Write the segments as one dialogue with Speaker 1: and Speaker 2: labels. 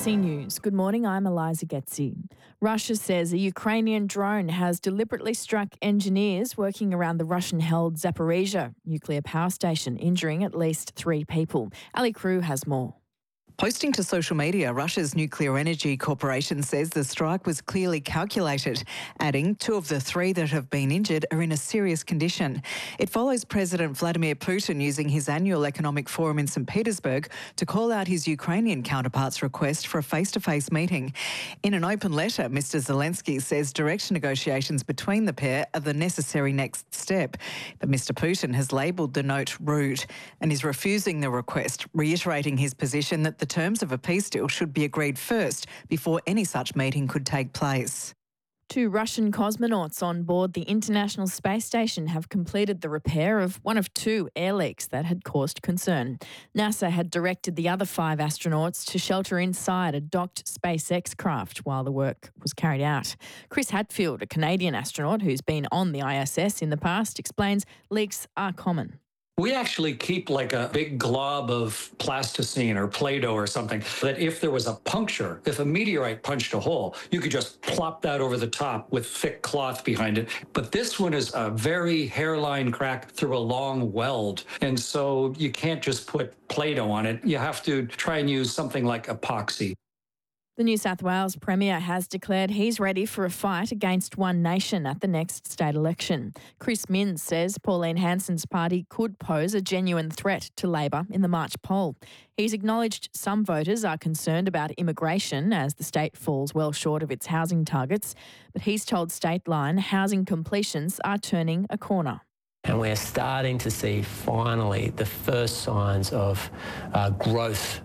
Speaker 1: ABC News. Good morning, I'm Eliza Getzi. Russia says a Ukrainian drone has deliberately struck engineers working around the Russian-held Zaporizhzhia nuclear power station, injuring at least 3 people. Ali Crew has more.
Speaker 2: Posting to social media, Russia's Nuclear Energy Corporation says the strike was clearly calculated, adding 2 of the 3 that have been injured are in a serious condition. It follows President Vladimir Putin using his annual economic forum in St. Petersburg to call out his Ukrainian counterpart's request for a face-to-face meeting. In an open letter, Mr. Zelensky says direct negotiations between the pair are the necessary next step. But Mr. Putin has labelled the note rude and is refusing the request, reiterating his position that the terms of a peace deal should be agreed first before any such meeting could take place.
Speaker 1: 2 Russian cosmonauts on board the International Space Station have completed the repair of one of 2 air leaks that had caused concern. NASA had directed the other 5 astronauts to shelter inside a docked SpaceX craft while the work was carried out. Chris Hadfield, a Canadian astronaut who's been on the ISS in the past, explains leaks are common.
Speaker 3: We actually keep like a big glob of plasticine or Play-Doh or something that if there was a puncture, if a meteorite punched a hole, you could just plop that over the top with thick cloth behind it. But this one is a very hairline crack through a long weld. And so you can't just put Play-Doh on it. You have to try and use something like epoxy.
Speaker 1: The New South Wales Premier has declared he's ready for a fight against One Nation at the next state election. Chris Minns says Pauline Hanson's party could pose a genuine threat to Labor in the March poll. He's acknowledged some voters are concerned about immigration as the state falls well short of its housing targets, but he's told Stateline housing completions are turning a corner.
Speaker 4: And we're starting to see finally the first signs of growth.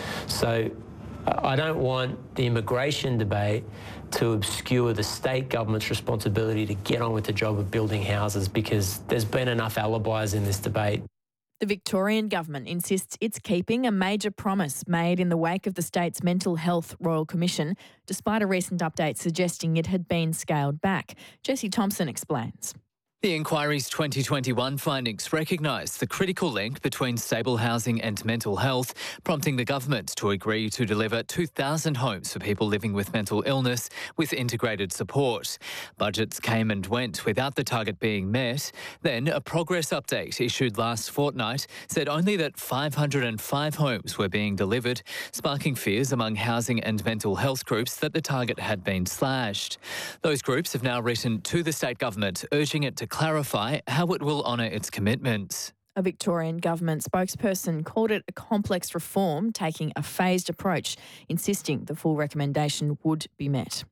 Speaker 4: So I don't want the immigration debate to obscure the state government's responsibility to get on with the job of building houses, because there's been enough alibis in this debate.
Speaker 1: The Victorian government insists it's keeping a major promise made in the wake of the state's Mental Health Royal Commission, despite a recent update suggesting it had been scaled back. Jessie Thompson explains.
Speaker 5: The inquiry's 2021 findings recognise the critical link between stable housing and mental health, prompting the government to agree to deliver 2,000 homes for people living with mental illness with integrated support. Budgets came and went without the target being met. Then a progress update issued last fortnight said only that 505 homes were being delivered, sparking fears among housing and mental health groups that the target had been slashed. Those groups have now written to the state government urging it to clarify how it will honour its commitments.
Speaker 1: A Victorian government spokesperson called it a complex reform, taking a phased approach, insisting the full recommendation would be met.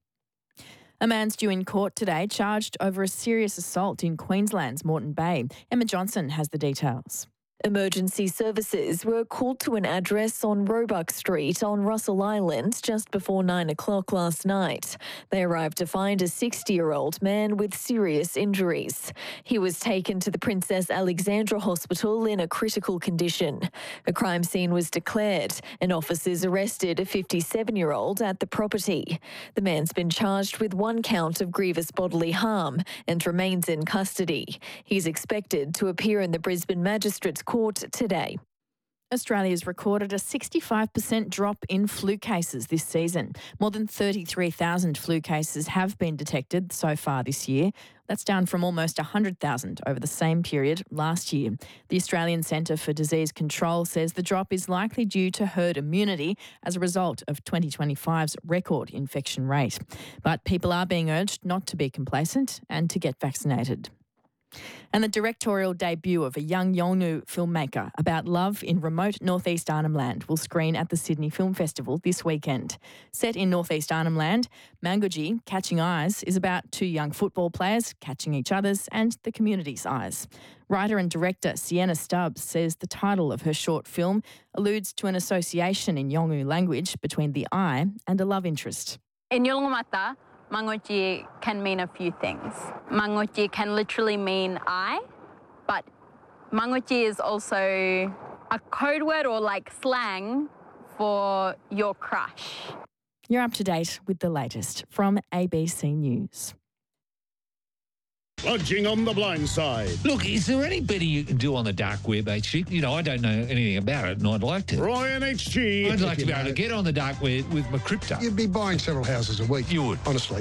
Speaker 1: A man's due in court today, charged over a serious assault in Queensland's Moreton Bay. Emma Johnson has the details.
Speaker 6: Emergency services were called to an address on Roebuck Street on Russell Island just before 9 o'clock last night. They arrived to find a 60-year-old man with serious injuries. He was taken to the Princess Alexandra Hospital in a critical condition. A crime scene was declared and officers arrested a 57-year-old at the property. The man's been charged with 1 count of grievous bodily harm and remains in custody. He's expected to appear in the Brisbane Magistrates Court today.
Speaker 1: Australia's recorded a 65% drop in flu cases this season. More than 33,000 flu cases have been detected so far this year. That's down from almost 100,000 over the same period last year. The Australian Centre for Disease Control says the drop is likely due to herd immunity as a result of 2025's record infection rate. But people are being urged not to be complacent and to get vaccinated. And the directorial debut of a young Yolngu filmmaker about love in remote northeast Arnhem Land will screen at the Sydney Film Festival this weekend. Set in northeast Arnhem Land, Manguji, Catching Eyes, is about 2 young football players catching each other's and the community's eyes. Writer and director Sienna Stubbs says the title of her short film alludes to an association in Yolngu language between the eye and a love interest.
Speaker 7: In Yolngu Mangochi can mean a few things. Mangochi can literally mean eye, but Mangochi is also a code word or like slang for your crush.
Speaker 1: You're up to date with the latest from ABC News.
Speaker 8: Lodging on the blind side.
Speaker 9: Look, is there any betting you can do on the dark web, HG? You know, I don't know anything about it, and I'd like to.
Speaker 8: Ryan HG.
Speaker 9: I'd like to be able to get on the dark web with my crypto.
Speaker 10: You'd be buying several houses a week.
Speaker 9: You would.
Speaker 10: Honestly.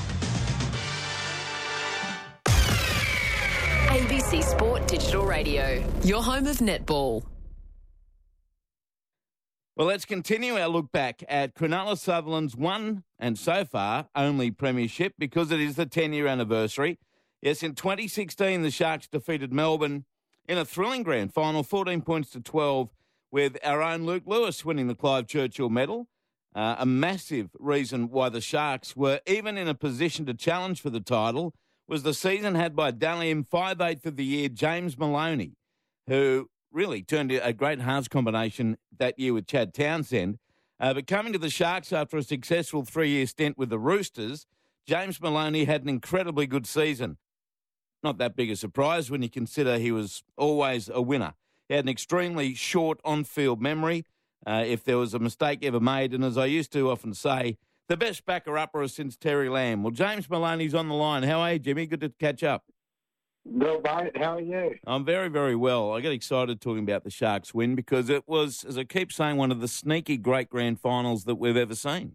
Speaker 11: ABC Sport Digital Radio, your home of netball.
Speaker 12: Well, let's continue our look back at Cronulla Sutherland's one, and so far, only premiership, because it is the 10-year anniversary. Yes, in 2016, the Sharks defeated Melbourne in a thrilling grand final, 14 points to 12, with our own Luke Lewis winning the Clive Churchill medal. A massive reason why the Sharks were even in a position to challenge for the title was the season had by Dalian 5/8 of the year, James Maloney, who really turned a great halves combination that year with Chad Townsend. But coming to the Sharks after a successful 3-year stint with the Roosters, James Maloney had an incredibly good season. Not that big a surprise when you consider he was always a winner. He had an extremely short on-field memory if there was a mistake ever made. And as I used to often say, the best backer-upper since Terry Lamb. Well, James Maloney's on the line. How are you, Jimmy? Good to catch up.
Speaker 13: Well, mate, how are you?
Speaker 12: I'm very, very well. I get excited talking about the Sharks win because it was, as I keep saying, one of the sneaky great grand finals that we've ever seen.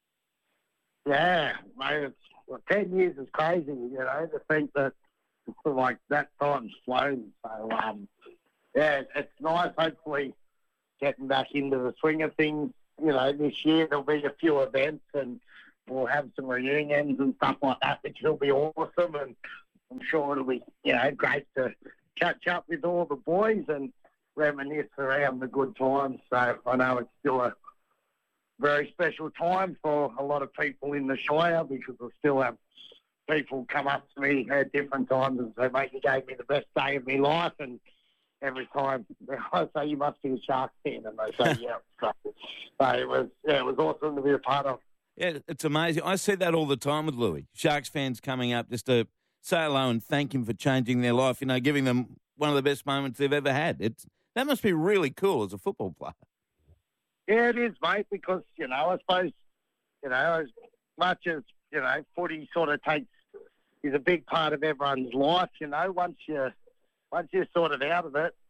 Speaker 13: Yeah, mate, 10 years is crazy, to think that like that time's flown. So, yeah, it's nice, hopefully, getting back into the swing of things. This year there'll be a few events and we'll have some reunions and stuff like that, which will be awesome. And I'm sure it'll be, great to catch up with all the boys and reminisce around the good times. So I know it's still a very special time for a lot of people in the Shire because I still have people come up to me at different times and say, mate, you gave me the best day of my life. And every time I say, you must be a Sharks fan. And they say, yeah. So it was awesome to be a part of.
Speaker 12: Yeah, it's amazing. I see that all the time with Louis. Sharks fans coming up just to say hello and thank him for changing their life, giving them one of the best moments they've ever had. That must be really cool as a football player.
Speaker 13: Yeah, it is, mate, because, I suppose, as much as, footy sort of is a big part of everyone's life, once you're sort of out of it,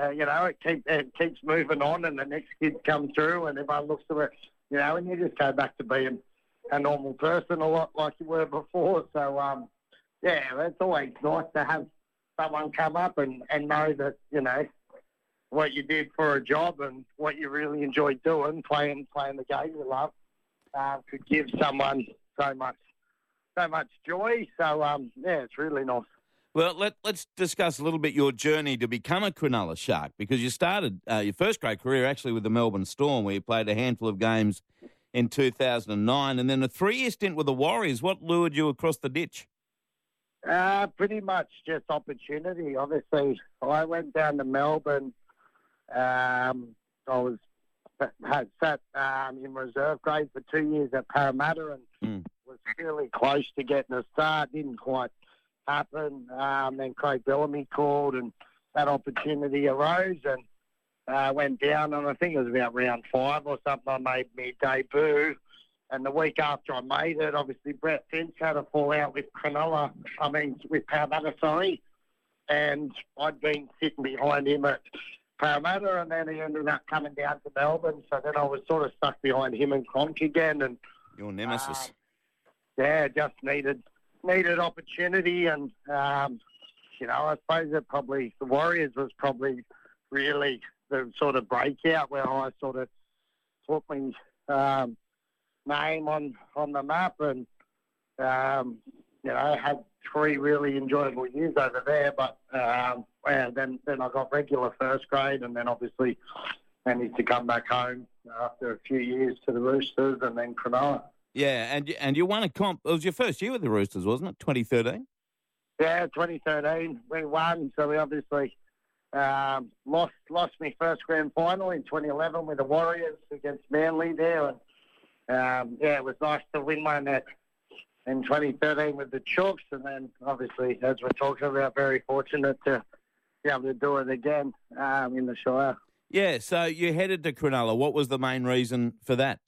Speaker 13: it keeps moving on and the next kids come through and everyone looks at it, and you just go back to being a normal person a lot like you were before. So, yeah, it's always nice to have someone come up and know that, what you did for a job and what you really enjoyed doing, playing the game you love, could give someone so much joy. So, yeah, it's really nice.
Speaker 12: Well, let's discuss a little bit your journey to become a Cronulla Shark, because you started your first great career actually with the Melbourne Storm, where you played a handful of games in 2009, and then a 3-year stint with the Warriors. What lured you across the ditch?
Speaker 13: Pretty much just opportunity. Obviously, I went down to Melbourne. I had sat in reserve grade for 2 years at Parramatta and was fairly close to getting a start. Didn't quite happen. Then Craig Bellamy called and that opportunity arose and went down, and I think it was about round 5 or something. I made my debut. And the week after I made it, obviously Brett Finch had a fallout with with Parramatta, sorry. And I'd been sitting behind him at Parramatta, and then he ended up coming down to Melbourne. So then I was sort of stuck behind him and Cronk again. And
Speaker 12: your nemesis.
Speaker 13: Yeah, just needed opportunity. And, I suppose that probably the Warriors was probably really the sort of breakout where I sort of put my name on the map and, had 3 really enjoyable years over there. But then I got regular first grade and then obviously managed to come back home after a few years to the Roosters and then Cronulla.
Speaker 12: Yeah, and you won a comp. It was your first year with the Roosters, wasn't it, 2013?
Speaker 13: Yeah, 2013. We won, so we obviously lost my first grand final in 2011 with the Warriors against Manly there. And, it was nice to win one in 2013 with the Chooks. And then, obviously, as we're talking about, very fortunate to be able to do it again in the Shire.
Speaker 12: Yeah, so you headed to Cronulla. What was the main reason for that?